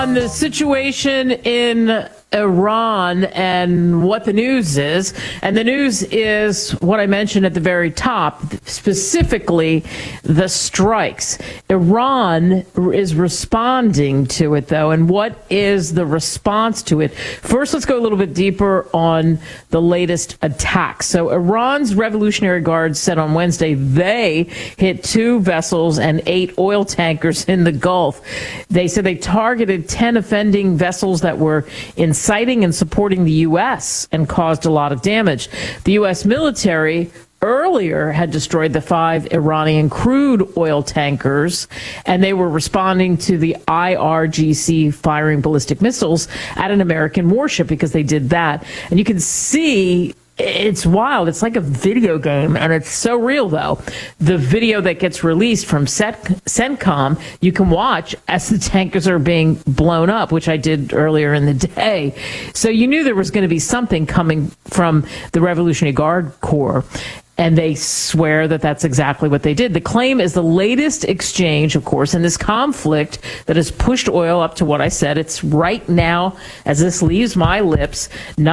On the situation in Iran and what the news is. And the news is what I mentioned at the very top, specifically the strikes. Iran is responding to it, though. And what is the response to it? First, let's go a little bit deeper on the latest attacks. So Iran's Revolutionary Guard said on Wednesday they hit 2 vessels and 8 oil tankers in the Gulf. They said they targeted 10 offending vessels that were inciting and supporting the U.S. and caused a lot of damage. The U.S. military earlier had destroyed the 5 Iranian crude oil tankers, and they were responding to the IRGC firing ballistic missiles at an American warship because they did that. And you can see it's wild. It's like a video game, and it's so real, though. The video that gets released from CENTCOM, you can watch as the tankers are being blown up, which I did earlier in the day. So you knew there was going to be something coming from the Revolutionary Guard Corps. And they swear that that's exactly what they did. The claim is the latest exchange, of course, in this conflict that has pushed oil up to what I said. It's right now, as this leaves my lips,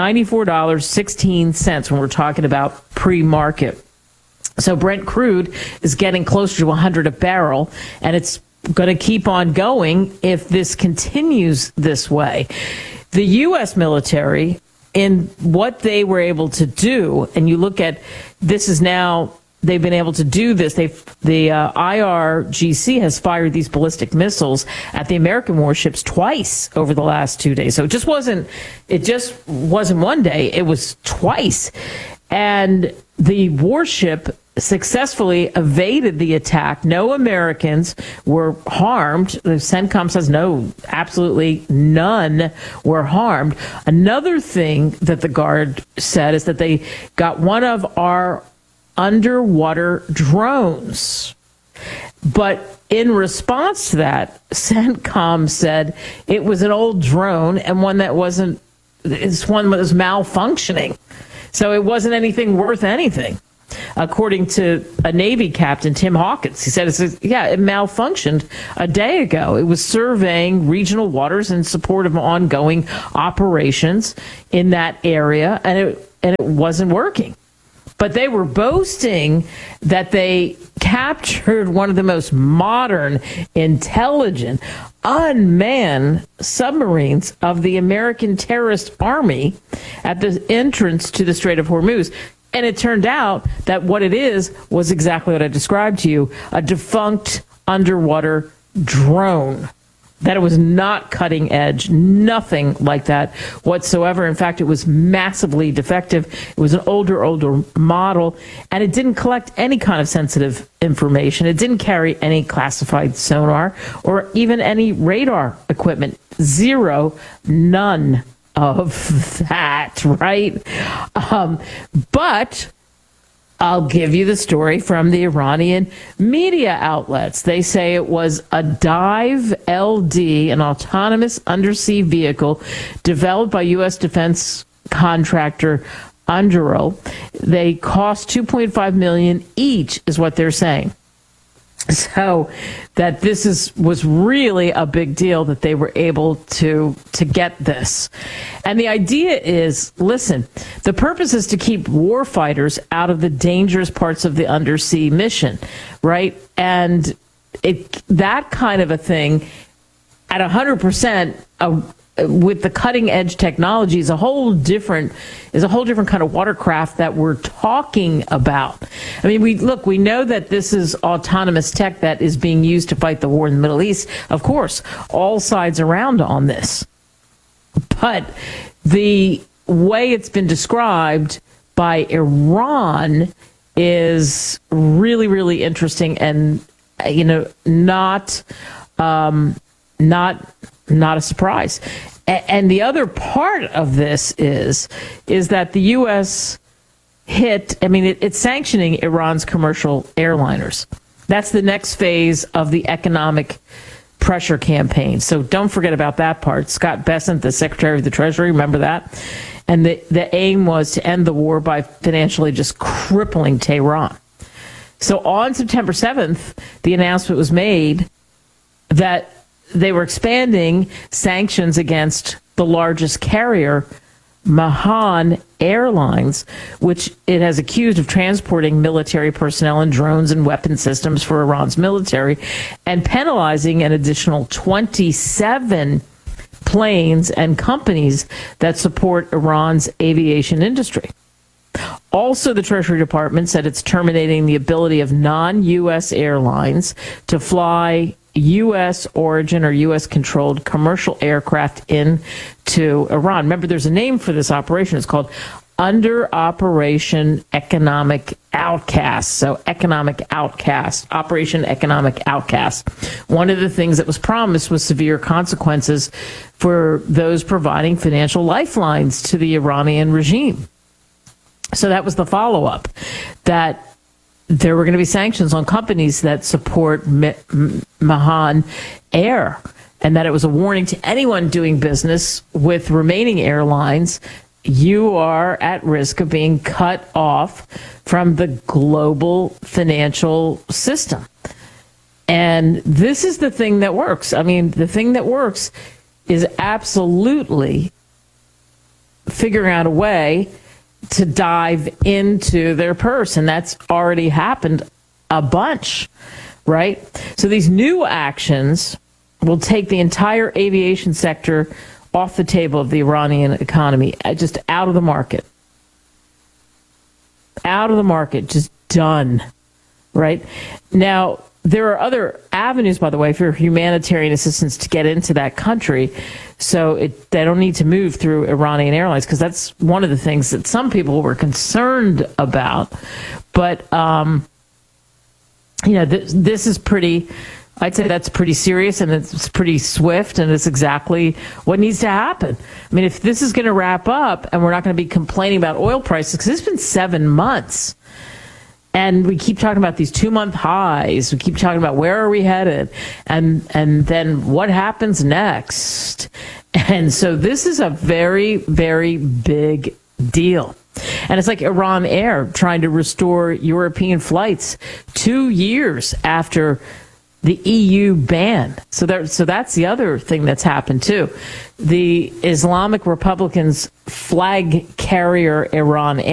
$94.16 when we're talking about pre-market. So Brent crude is getting closer to 100 a barrel, and it's going to keep on going if this continues this way. The U.S. military, in what they were able to do, and you look at this is now, they've been able to do this. The IRGC has fired these ballistic missiles at the American warships twice over the last 2 days. So it just wasn't one day, it was twice. And the warship successfully evaded the attack. No Americans were harmed. The CENTCOM says no, absolutely none were harmed. Another thing that the Guard said is that they got one of our underwater drones. But in response to that, CENTCOM said it was an old drone and one that was malfunctioning. So it wasn't anything worth anything. According to a Navy captain, Tim Hawkins, he said, it malfunctioned a day ago. It was surveying regional waters in support of ongoing operations in that area, and it wasn't working. But they were boasting that they captured one of the most modern, intelligent, unmanned submarines of the American terrorist army at the entrance to the Strait of Hormuz. And it turned out that what it was exactly what I described to you, a defunct underwater drone. That it was not cutting edge, nothing like that whatsoever. In fact, it was massively defective. It was an older model, and it didn't collect any kind of sensitive information. It didn't carry any classified sonar or even any radar equipment. Zero, none of that, right? But I'll give you the story from the Iranian media outlets. They say it was a Dive LD, an autonomous undersea vehicle developed by U.S. defense contractor Anduril. They cost $2.5 million each, is what they're saying. So that this was really a big deal that they were able to get this. And the idea is, listen, the purpose is to keep warfighters out of the dangerous parts of the undersea mission, right? And that kind of a thing at 100% with the cutting edge technology is a whole different kind of watercraft that we're talking about. I mean, we know that this is autonomous tech that is being used to fight the war in the Middle East. Of course, all sides around on this. But the way it's been described by Iran is really, really interesting and, not a surprise. And the other part of this is that the U.S. it's sanctioning Iran's commercial airliners. That's the next phase of the economic pressure campaign. So don't forget about that part. Scott Bessent, the Secretary of the Treasury, remember that? And the aim was to end the war by financially just crippling Tehran. So on September 7th, the announcement was made that they were expanding sanctions against the largest carrier, Mahan Airlines, which it has accused of transporting military personnel and drones and weapon systems for Iran's military, and penalizing an additional 27 planes and companies that support Iran's aviation industry. Also, the Treasury Department said it's terminating the ability of non-U.S. airlines to fly U.S. origin or U.S. controlled commercial aircraft into Iran. Remember, there's a name for this operation. It's called Under Operation Economic Outcast. So Economic Outcast, Operation Economic Outcast. One of the things that was promised was severe consequences for those providing financial lifelines to the Iranian regime. So that was the follow-up, that there were going to be sanctions on companies that support Mahan Air, and that it was a warning to anyone doing business with remaining airlines. You are at risk of being cut off from the global financial system. And this is the thing that works. I mean, the thing that works is absolutely figuring out a way to dive into their purse, and that's already happened a bunch, right? So these new actions will take the entire aviation sector off the table of the Iranian economy, just out of the market. Out of the market, just done, right? Now, there are other avenues, by the way, for humanitarian assistance to get into that country. So they don't need to move through Iranian airlines, because that's one of the things that some people were concerned about. But, this is pretty, I'd say that's pretty serious, and it's pretty swift, and it's exactly what needs to happen. I mean, if this is going to wrap up and we're not going to be complaining about oil prices, because it's been 7 months. And we keep talking about these 2-month highs. We keep talking about where are we headed, and then what happens next. And so this is a very, very big deal. And it's like Iran Air trying to restore European flights 2 years after the EU ban. So that's the other thing that's happened too. The Islamic Republic's flag carrier Iran Air